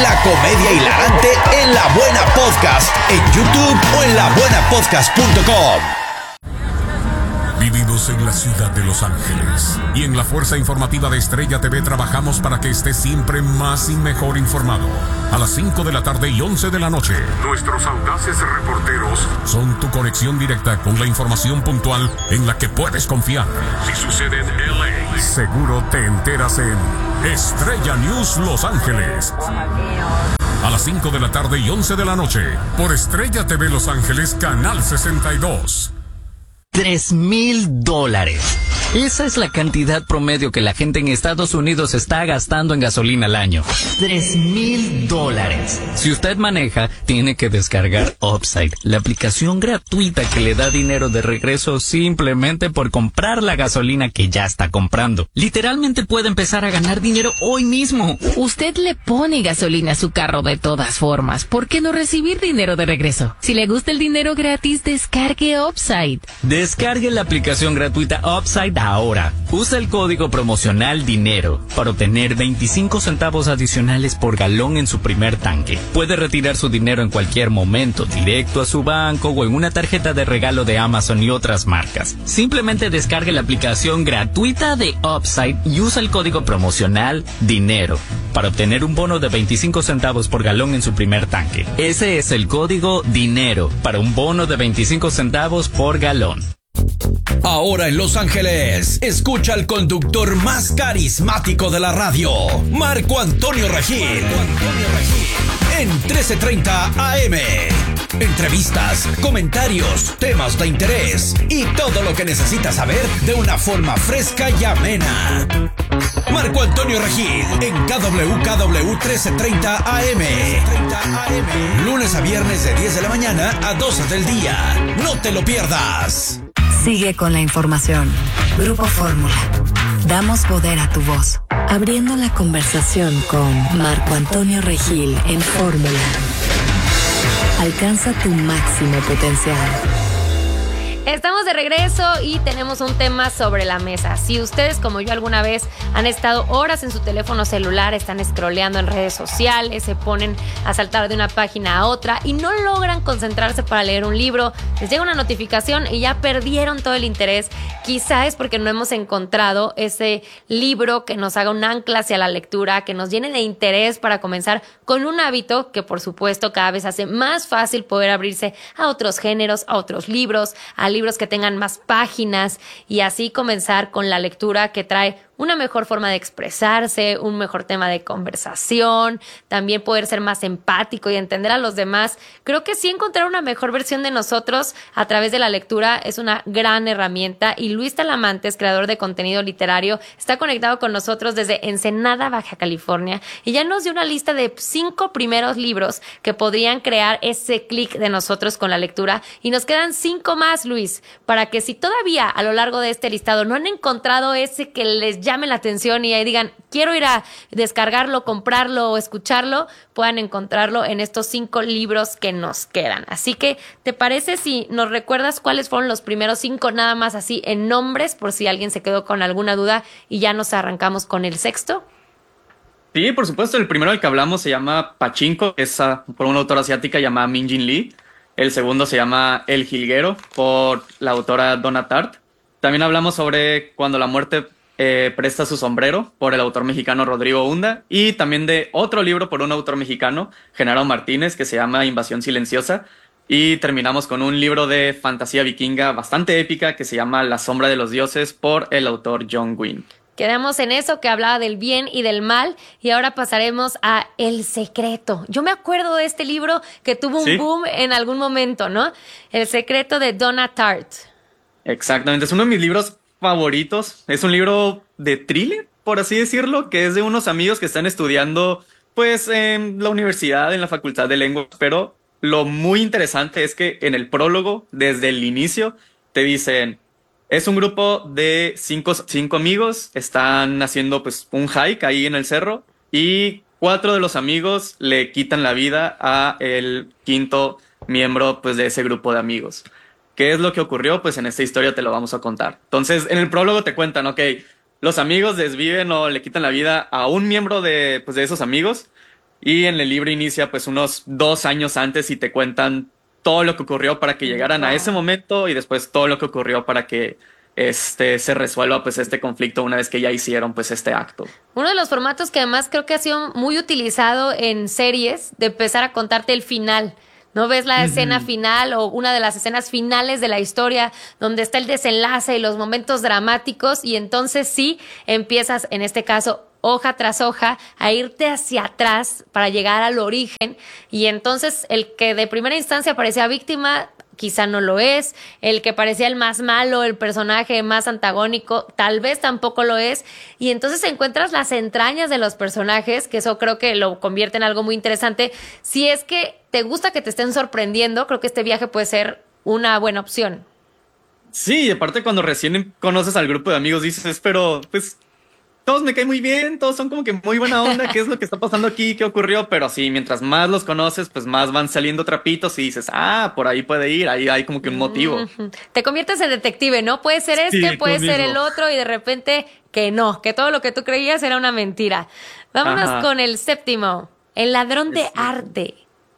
La comedia hilarante en La Buena Podcast, en YouTube o en labuenapodcast.com. Vivimos en la ciudad de Los Ángeles y en la fuerza informativa de Estrella TV trabajamos para que estés siempre más y mejor informado. A las 5 de la tarde y 11 de la noche, nuestros audaces reporteros son tu conexión directa con la información puntual en la que puedes confiar. Si sucede en LA, seguro te enteras en Estrella News Los Ángeles. A las 5 de la tarde y 11 de la noche, por Estrella TV Los Ángeles, Canal 62. $3,000. Esa es la cantidad promedio que la gente en Estados Unidos está gastando en gasolina al año. $3,000. Si usted maneja, tiene que descargar Upside, la aplicación gratuita que le da dinero de regreso simplemente por comprar la gasolina que ya está comprando. Literalmente puede empezar a ganar dinero hoy mismo. Usted le pone gasolina a su carro de todas formas. ¿Por qué no recibir dinero de regreso? Si le gusta el dinero gratis, descargue Upside. Descargue la aplicación gratuita Upside ahora. Usa el código promocional DINERO para obtener 25 centavos adicionales por galón en su primer tanque. Puede retirar su dinero en cualquier momento, directo a su banco o en una tarjeta de regalo de Amazon y otras marcas. Simplemente descargue la aplicación gratuita de Upside y usa el código promocional DINERO para obtener un bono de 25 centavos por galón en su primer tanque. Ese es el código DINERO para un bono de 25 centavos por galón. Ahora en Los Ángeles, escucha al conductor más carismático de la radio, Marco Antonio Regil. En 1330 AM. Entrevistas, comentarios, temas de interés y todo lo que necesitas saber de una forma fresca y amena. Marco Antonio Regil en KWKW 1330 AM. Lunes a viernes de 10 de la mañana a 12 del día. No te lo pierdas. Sigue con la información. Grupo Fórmula. Damos poder a tu voz. Abriendo la conversación con Marco Antonio Regil en Fórmula. Alcanza tu máximo potencial. Estamos de regreso y tenemos un tema sobre la mesa. Si ustedes, como yo alguna vez, han estado horas en su teléfono celular, están scrolleando en redes sociales, se ponen a saltar de una página a otra y no logran concentrarse para leer un libro, les llega una notificación y ya perdieron todo el interés. Quizá es porque no hemos encontrado ese libro que nos haga un ancla hacia la lectura, que nos llene de interés para comenzar con un hábito que, por supuesto, cada vez hace más fácil poder abrirse a otros géneros, a otros libros, a libros que tengan más páginas y así comenzar con la lectura que trae una mejor forma de expresarse, un mejor tema de conversación, también poder ser más empático y entender a los demás. Creo que sí encontrar una mejor versión de nosotros a través de la lectura es una gran herramienta y Luis Talamantes, creador de contenido literario, está conectado con nosotros desde Ensenada, Baja California y ya nos dio una lista de 5 primeros libros que podrían crear ese clic de nosotros con la lectura y nos quedan 5 más, Luis, para que si todavía a lo largo de este listado no han encontrado ese que les llame la atención y ahí digan, quiero ir a descargarlo, comprarlo o escucharlo, puedan encontrarlo en estos 5 libros que nos quedan. Así que, ¿te parece si nos recuerdas cuáles fueron los primeros 5 nada más así en nombres, por si alguien se quedó con alguna duda y ya nos arrancamos con el sexto? Sí, por supuesto. El primero del que hablamos se llama Pachinko, es por una autora asiática llamada Min Jin Lee. El segundo se llama El Jilguero, por la autora Donna Tartt. También hablamos sobre Cuando la muerte presta su sombrero, por el autor mexicano Rodrigo Unda. Y también de otro libro por un autor mexicano, Genaro Martínez, que se llama Invasión Silenciosa. Y terminamos con un libro de fantasía vikinga bastante épica que se llama La sombra de los dioses, por el autor John Gwynne. Quedamos en eso que hablaba del bien y del mal y ahora pasaremos a El Secreto. Yo me acuerdo de este libro que tuvo un boom en algún momento, ¿no? El Secreto de Donna Tartt. Exactamente, es uno de mis libros favoritos. Es un libro de thriller, por así decirlo, que es de unos amigos que están estudiando pues en la universidad, en la Facultad de Lengua, pero lo muy interesante es que en el prólogo, desde el inicio, te dicen... Es un grupo de cinco amigos, están haciendo pues un hike ahí en el cerro y 4 de los amigos le quitan la vida a el 5º miembro pues de ese grupo de amigos. ¿Qué es lo que ocurrió? Pues en esta historia te lo vamos a contar. Entonces en el prólogo te cuentan, los amigos desviven o le quitan la vida a un miembro de esos amigos y en el libro inicia pues unos 2 años antes y te cuentan todo lo que ocurrió para que llegaran a ese momento y después todo lo que ocurrió para que se resuelva pues este conflicto una vez que ya hicieron pues este acto. Uno de los formatos que además creo que ha sido muy utilizado en series, de empezar a contarte el final. ¿No ves la escena final o una de las escenas finales de la historia donde está el desenlace y los momentos dramáticos? Y entonces sí empiezas, en este caso, hoja tras hoja, a irte hacia atrás para llegar al origen. Y entonces el que de primera instancia parecía víctima quizá no lo es, el que parecía el más malo, el personaje más antagónico, tal vez tampoco lo es, y entonces encuentras las entrañas de los personajes, que eso creo que lo convierte en algo muy interesante. Si es que te gusta que te estén sorprendiendo, creo que este viaje puede ser una buena opción. Sí, y aparte cuando recién conoces al grupo de amigos dices, pero pues todos me caen muy bien, todos son como que muy buena onda, ¿qué es lo que está pasando aquí? ¿Qué ocurrió? Pero sí, mientras más los conoces, pues más van saliendo trapitos y dices, por ahí puede ir, ahí hay como que un motivo. Te conviertes en detective, ¿no? Puede ser Sí, puede tú ser mismo. el otro y de repente que no, que todo lo que tú creías era una mentira. Vámonos Ajá. con el séptimo, El ladrón de arte.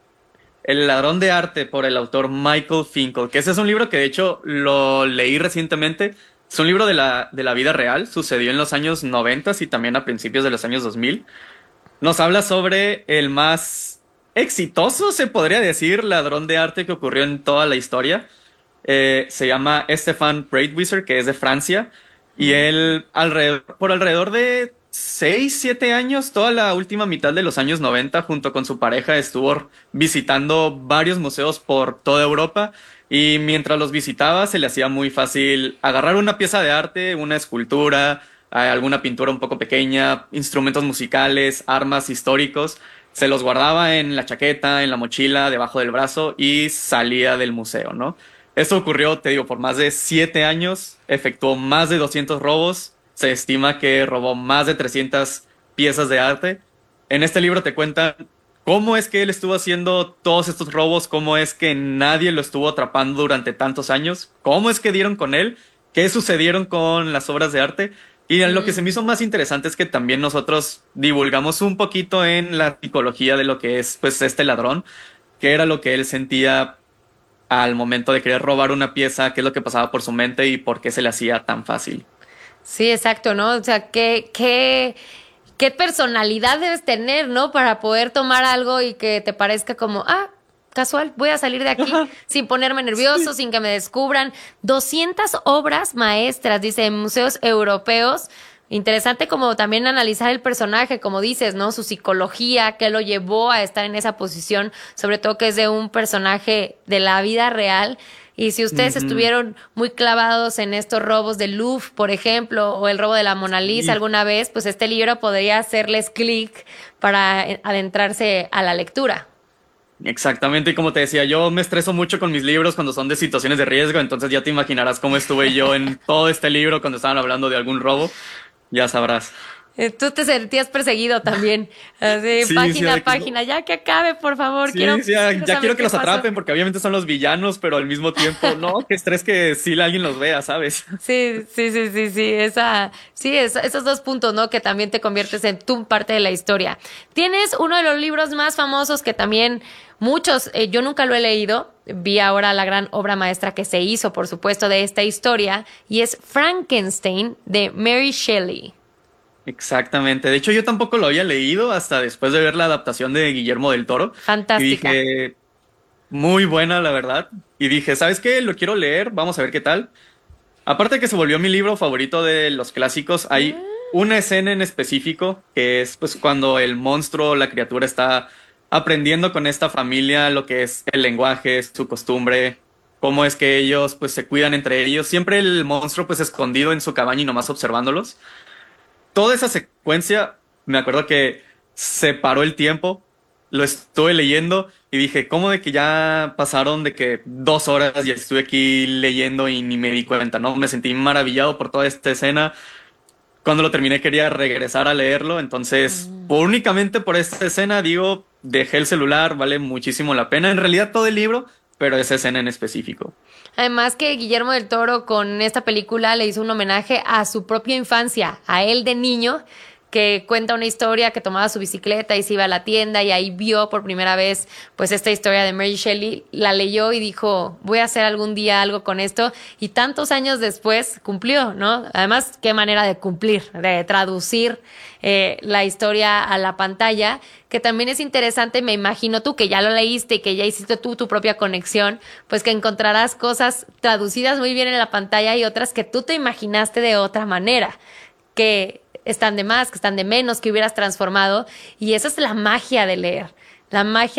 El ladrón de arte por el autor Michael Finkel, que ese es un libro que de hecho lo leí recientemente. Es un libro de la vida real, sucedió en los años 90 y también a principios de los años 2000. Nos habla sobre el más exitoso, se podría decir, ladrón de arte que ocurrió en toda la historia. Se llama Stéphane Breitwieser, que es de Francia, y él por alrededor de 6, 7 años, toda la última mitad de los años 90, junto con su pareja, estuvo visitando varios museos por toda Europa. Y mientras los visitaba, se le hacía muy fácil agarrar una pieza de arte, una escultura, alguna pintura un poco pequeña, instrumentos musicales, armas históricos. Se los guardaba en la chaqueta, en la mochila, debajo del brazo y salía del museo, ¿no? Esto ocurrió, te digo, por más de 7 años, efectuó más de 200 robos, se estima que robó más de 300 piezas de arte. En este libro te cuentan cómo es que él estuvo haciendo todos estos robos, cómo es que nadie lo estuvo atrapando durante tantos años, cómo es que dieron con él, qué sucedieron con las obras de arte. Y lo que se me hizo más interesante es que también nosotros divulgamos un poquito en la psicología de lo que es pues este ladrón, qué era lo que él sentía al momento de querer robar una pieza, qué es lo que pasaba por su mente y por qué se le hacía tan fácil. Sí, exacto, ¿no? O sea, qué personalidad debes tener, ¿no? Para poder tomar algo y que te parezca como, casual, voy a salir de aquí sin ponerme nervioso, sin que me descubran. 200 obras maestras, dice, en museos europeos. Interesante como también analizar el personaje, como dices, ¿no? Su psicología, qué lo llevó a estar en esa posición, sobre todo que es de un personaje de la vida real. Y si ustedes estuvieron muy clavados en estos robos del Louvre, por ejemplo, o el robo de la Mona Lisa alguna vez, pues este libro podría hacerles clic para adentrarse a la lectura. Exactamente, y como te decía, yo me estreso mucho con mis libros cuando son de situaciones de riesgo, entonces ya te imaginarás cómo estuve yo en todo este libro cuando estaban hablando de algún robo, ya sabrás. Tú te sentías perseguido también, así, Sí, página sí, a página, ya que acabe, por favor. Sí, quiero sí, ya saber quiero que qué los pasó. atrapen porque obviamente son los villanos, pero al mismo tiempo, no, qué estrés que sí alguien los vea, ¿sabes? Sí, esos dos puntos, ¿no? Que también te conviertes en tu parte de la historia. Tienes uno de los libros más famosos que también muchos, yo nunca lo he leído, vi ahora la gran obra maestra que se hizo, por supuesto, de esta historia, y es Frankenstein de Mary Shelley. Exactamente, de hecho yo tampoco lo había leído hasta después de ver la adaptación de Guillermo del Toro. Fantástica. Y dije, muy buena la verdad, y dije, ¿sabes qué? Lo quiero leer, vamos a ver qué tal. Aparte de que se volvió mi libro favorito de los clásicos, hay una escena en específico que es pues cuando el monstruo, la criatura está aprendiendo con esta familia lo que es el lenguaje, su costumbre, cómo es que ellos pues se cuidan entre ellos. Siempre el monstruo pues escondido en su cabaña y nomás observándolos. Toda esa secuencia, me acuerdo que se paró el tiempo, lo estuve leyendo y dije, ¿cómo de que ya pasaron de que 2 horas y estuve aquí leyendo y ni me di cuenta, ¿no? Me sentí maravillado por toda esta escena. Cuando lo terminé quería regresar a leerlo, entonces únicamente por esta escena digo, dejé el celular, vale muchísimo la pena. En realidad todo el libro, pero esa escena en específico. Además que Guillermo del Toro con esta película le hizo un homenaje a su propia infancia, a él de niño, que cuenta una historia que tomaba su bicicleta y se iba a la tienda y ahí vio por primera vez pues esta historia de Mary Shelley, la leyó y dijo, voy a hacer algún día algo con esto, y tantos años después cumplió, ¿no? Además, qué manera de cumplir, de traducir la historia a la pantalla, que también es interesante, me imagino tú que ya lo leíste y que ya hiciste tú tu propia conexión, pues que encontrarás cosas traducidas muy bien en la pantalla y otras que tú te imaginaste de otra manera, que están de más, que están de menos, que hubieras transformado, y esa es la magia de leer, la magia